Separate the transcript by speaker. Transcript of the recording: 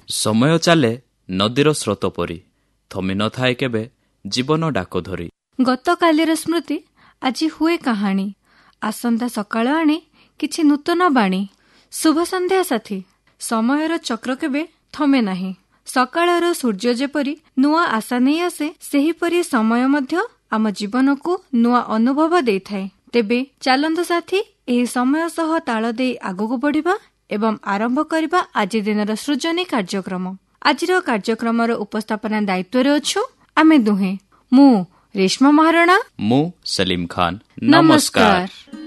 Speaker 1: ସମୟ ଚାଲେ ନଦୀର ସ୍ରୋତ ପରି, ଥମି ନଥାଏ କେବେ ଜୀବନ ଡାକ ଧରି।
Speaker 2: ଗତକାଲିର ସ୍ମୃତି ଆଜି ହୁଏ କାହାଣୀ, ଆସନ୍ତା ସକାଳ ଆଣେ କିଛି ନୂତନ ବାଣୀ। ଶୁଭ ସନ୍ଧ୍ୟା ସାଥୀ। ସମୟର ଚକ୍ର କେବେ ଥମେ ନାହିଁ। ସକାଳର ସୂର୍ଯ୍ୟ ଯେପରି ନୂଆ ଆଶା ନେଇ ଆସେ, ସେହିପରି ସମୟ ମଧ୍ୟ ଆମ ଜୀବନକୁ ନୂଆ ଅନୁଭବ ଦେଇଥାଏ। ତେବେ ଚାଲନ୍ତୁ ସାଥୀ, ଏହି ସମୟ ସହ ତାଳ ଦେଇ ଆଗକୁ ବଢ଼ିବା ଏବଂ ଆରମ୍ଭ କରିବା ଆଜି ଦିନର ସୃଜନୀ କାର୍ଯ୍ୟକ୍ରମ। ଆଜିର କାର୍ଯ୍ୟକ୍ରମର ଉପସ୍ଥାପନା ଦାୟିତ୍ୱରେ ଅଛୁ ଆମେ ଦୁହେଁ। ମୁଁ ରେଶ୍ମା ମହାରଣା,
Speaker 1: ମୁଁ ସଲିମ ଖାନ୍।
Speaker 2: ନମସ୍କାର।